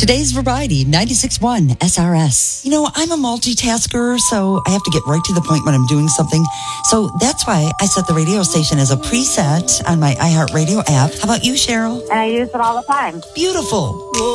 Today's Variety, 96.1 SRS. You know, I'm a multitasker, so I have to get right to the point when I'm doing something. So that's why I set the radio station as a preset on my iHeartRadio app. How about you, Cheryl? And I use it all the time. Beautiful.